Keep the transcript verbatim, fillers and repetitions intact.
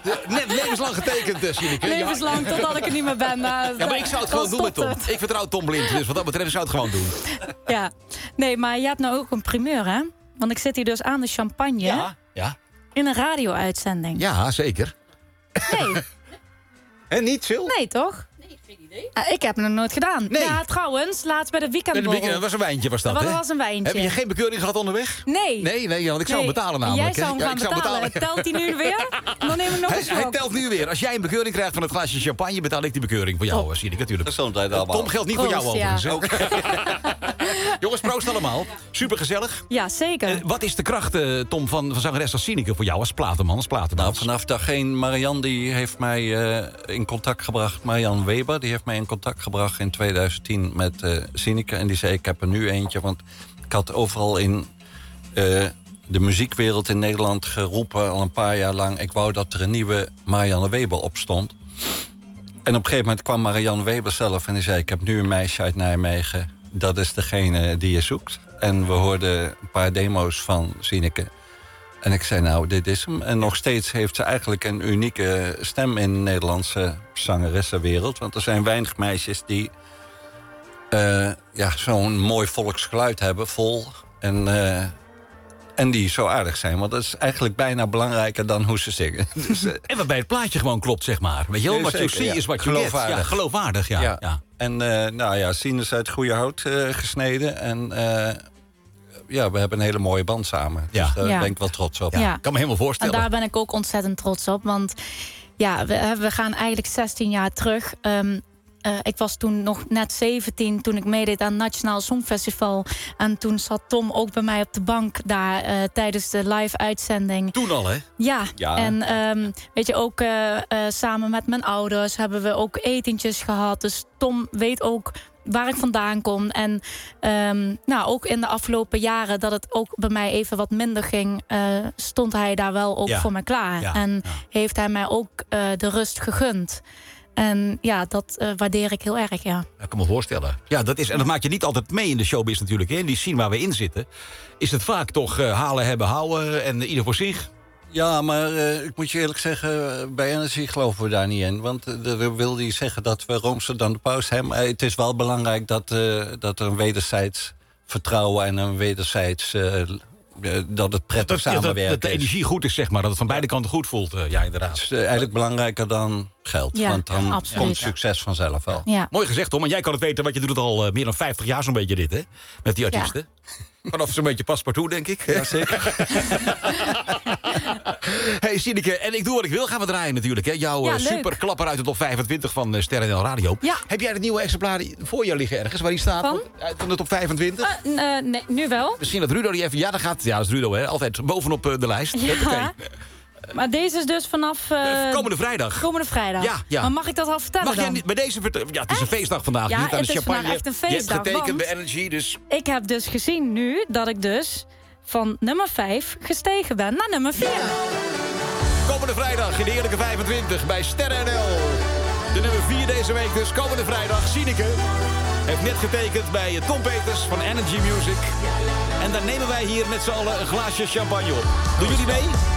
Net levenslang getekend, uh, Sineke. Levenslang, ja. totdat ik er niet meer ben. Uh, ja, maar ik zou het gewoon doen met Tom. Het. Ik vertrouw Tom blind, dus wat dat betreft zou het gewoon doen. Ja, nee, maar je hebt nou ook een primeur, hè? Want ik zit hier dus aan de champagne. Ja, ja. In een radio-uitzending. Ja, zeker. Nee. En niet, Sil? Nee, toch? Uh, ik heb het nog nooit gedaan. Nee. Ja, trouwens, laatst bij de weekendborrel. Dat was een wijntje, was dat, Dat hè? was een wijntje. Heb je geen bekeuring gehad onderweg? Nee. Nee, nee, want ik zou nee. hem betalen namelijk. Jij zou hem ja, gaan ik zou betalen. betalen. Telt hij nu weer? Dan neem ik nog hij, een slok. hij telt nu weer. Als jij een bekeuring krijgt van het glaasje champagne, betaal ik die bekeuring voor jou, zie ik natuurlijk. Gezondheid allemaal. Tom geldt niet Proost, voor jou ja. overigens. Jongens, proost allemaal. Super gezellig. Ja, zeker. Uh, wat is de kracht, uh, Tom, van, van zangeres als Sineke voor jou als platenman, als platenman? Nou, vanaf dag één, Marianne die heeft mij uh, in contact gebracht. Marianne Weber, die heeft mij in contact gebracht in tweeduizend tien met uh, Sineke. En die zei, ik heb er nu eentje, want ik had overal in uh, de muziekwereld in Nederland geroepen al een paar jaar lang. Ik wou dat er een nieuwe Marianne Weber op stond. En op een gegeven moment kwam Marianne Weber zelf en die zei, ik heb nu een meisje uit Nijmegen. Dat is degene die je zoekt. En we hoorden een paar demo's van Sineke. En ik zei, nou, dit is hem. En nog steeds heeft ze eigenlijk een unieke stem in de Nederlandse zangeressenwereld. Want er zijn weinig meisjes die uh, ja, zo'n mooi volksgeluid hebben, vol. En, uh, en die zo aardig zijn. Want dat is eigenlijk bijna belangrijker dan hoe ze zingen. Dus, uh, en waarbij het plaatje gewoon klopt, zeg maar. Weet je wel, wat je ziet ja. is wat je geloofwaardig. Ja, geloofwaardig, ja. ja. ja. En uh, nou ja, Sien is uit goede hout uh, gesneden. En uh, ja, we hebben een hele mooie band samen. Ja. Dus daar ja. ben ik wel trots op. Ja. Ja. Kan me helemaal voorstellen. En daar ben ik ook ontzettend trots op. Want ja, we, we gaan eigenlijk zestien jaar terug. Um, Uh, ik was toen nog net zeventien toen ik meedeed aan het Nationaal Songfestival. En toen zat Tom ook bij mij op de bank daar uh, tijdens de live-uitzending. Toen al, hè? Ja, ja. en um, weet je, ook uh, uh, samen met mijn ouders hebben we ook etentjes gehad. Dus Tom weet ook waar ik vandaan kom. En um, nou, ook in de afgelopen jaren dat het ook bij mij even wat minder ging, uh, stond hij daar wel ook ja. voor me klaar. Ja. En ja. heeft hij mij ook uh, de rust gegund. En ja, dat uh, waardeer ik heel erg, ja. Ik kan me voorstellen. Ja, dat is, en dat maak je niet altijd mee in de showbiz natuurlijk. Hè. In die scene waar we in zitten, is het vaak toch uh, halen, hebben, houden en ieder voor zich. Ja, maar uh, ik moet je eerlijk zeggen, bij Energy geloven we daar niet in. Want uh, dan wil hij zeggen dat we roomser dan de paus hebben. Maar het is wel belangrijk dat, uh, dat er een wederzijds vertrouwen en een wederzijds Uh, dat het prettig dat, samenwerken dat, dat de energie goed is, zeg maar. Dat het van beide kanten goed voelt. Uh, ja, inderdaad. Het is uh, eigenlijk belangrijker dan geld. Ja, want dan absoluut. komt succes vanzelf wel. Ja. Mooi gezegd, Tom. En jij kan het weten, want je doet het al uh, meer dan vijftig jaar zo'n beetje dit, hè? Met die artiesten. Ja. Vanaf zo'n beetje paspartout, denk ik. Ja, zeker. Hey, Sineke, en ik doe wat ik wil. Gaan we draaien natuurlijk, hè? Jouw ja, uh, superklapper uit de top vijfentwintig van uh, Sterren N L Radio. Ja. Heb jij het nieuwe exemplaar voor jou liggen ergens, waar die staat? Van? Uit van de top vijfentwintig? Uh, uh, nee, nu wel. Misschien dat Rudo die even... Ja, dat gaat... Ja, dat is Rudo, hè? Altijd bovenop uh, de lijst. Ja. Okay. Maar deze is dus vanaf Uh, komende vrijdag. Komende vrijdag. Ja, ja. Maar mag ik dat al vertellen Mag jij dan? niet bij deze... Vert- ja, het is echt? een feestdag vandaag. Ja, je zit aan het de is champagne. vandaag echt een Je feestdag, hebt getekend want bij Energy, dus... Ik heb dus gezien nu dat ik dus van nummer vijf gestegen ben naar nummer vier. Komende vrijdag in de eerlijke vijfentwintig bij Sterren N L. De nummer vier deze week dus. Komende vrijdag. Sineke heeft net getekend bij Tom Peters van Energy Music. En dan nemen wij hier met z'n allen een glaasje champagne op. Doen jullie mee?